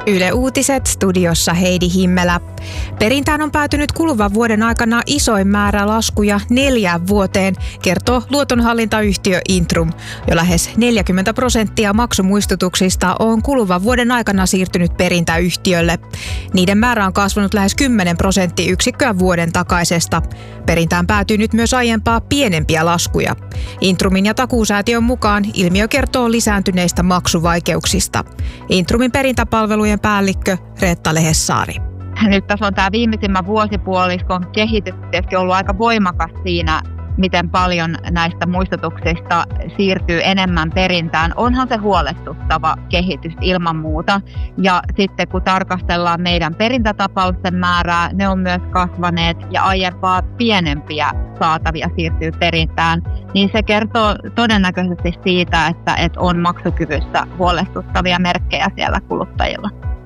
Yle Uutiset, studiossa Heidi Himmelä. Perintään on päätynyt kuluvan vuoden aikana isoin määrä laskuja 4 vuoteen, kertoo luotonhallintayhtiö Intrum. Jo lähes 40% maksumuistutuksista on kuluvan vuoden aikana siirtynyt perintäyhtiölle. Niiden määrä on kasvanut lähes 10% vuoden takaisesta. Perintään päätyy nyt myös aiempaa pienempiä laskuja. Intrumin ja Takuusäätiön mukaan ilmiö kertoo lisääntyneistä maksuvaikeuksista. Intrumin perintäpalvelujen päällikkö Reetta Lehessaari. Nyt tässä on tämä viimeisimmän vuosipuoliskon kehitys tietysti ollut aika voimakas siinä, miten paljon näistä muistutuksista siirtyy enemmän perintään. Onhan se huolestuttava kehitys ilman muuta. Ja sitten kun tarkastellaan meidän perintätapausten määrää, ne on myös kasvaneet ja aiempaa pienempiä saatavia siirtyy perintään, niin se kertoo todennäköisesti siitä, että on maksukyvyssä huolestuttavia merkkejä siellä kuluttajilla.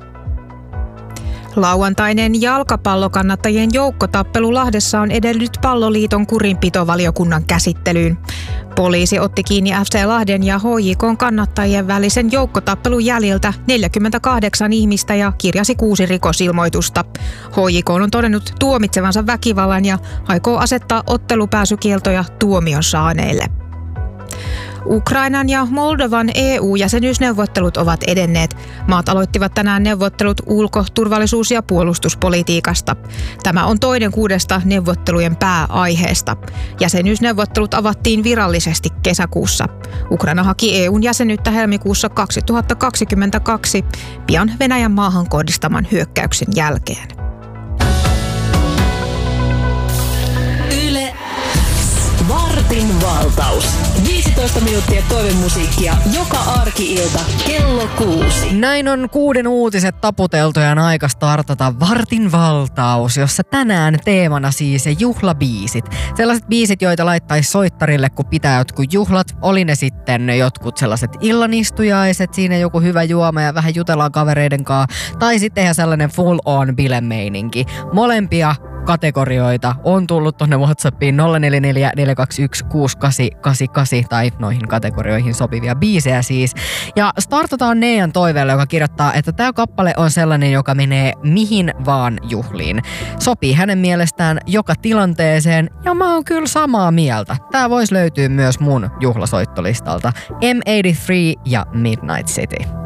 Lauantainen jalkapallokannattajien joukkotappelu Lahdessa on edennyt Palloliiton kurinpitovaliokunnan käsittelyyn. Poliisi otti kiinni FC Lahden ja HJK:n kannattajien välisen joukkotappelun jäljiltä 48 ihmistä ja kirjasi 6 rikosilmoitusta. HJK on todennut tuomitsevansa väkivallan ja aikoo asettaa ottelupääsykieltoja tuomion saaneille. Ukrainan ja Moldovan EU-jäsenyysneuvottelut ovat edenneet. Maat aloittivat tänään neuvottelut ulko-, turvallisuus- ja puolustuspolitiikasta. Tämä on toinen 6 neuvottelujen pääaiheesta. Jäsenyysneuvottelut avattiin virallisesti kesäkuussa. Ukraina haki EU:n jäsenyyttä helmikuussa 2022, pian Venäjän maahan kohdistaman hyökkäyksen jälkeen. Vartin valtaus. 15 minuuttia toivemusiikkia joka arki-ilta kello 6. Näin on 6 uutiset taputeltu ja on aika startata Vartin valtaus, jossa tänään teemana siis juhlabiisit. Sellaiset biisit, joita laittaisi soittarille, kun pitää jotkut juhlat. Oli ne sitten jotkut sellaiset illanistujaiset, siinä joku hyvä juoma ja vähän jutellaan kavereiden kanssa. Tai sitten ihan sellainen full on bilemeininki. Molempia kategorioita on tullut tuonne WhatsAppiin 044 421 6888 tai noihin kategorioihin sopivia biisejä siis. Ja startataan Nean toiveella, joka kirjoittaa, että tämä kappale on sellainen, joka menee mihin vaan juhliin. Sopii hänen mielestään joka tilanteeseen ja mä oon kyllä samaa mieltä. Tää voisi löytyä myös mun juhlasoittolistalta. M83 ja Midnight City.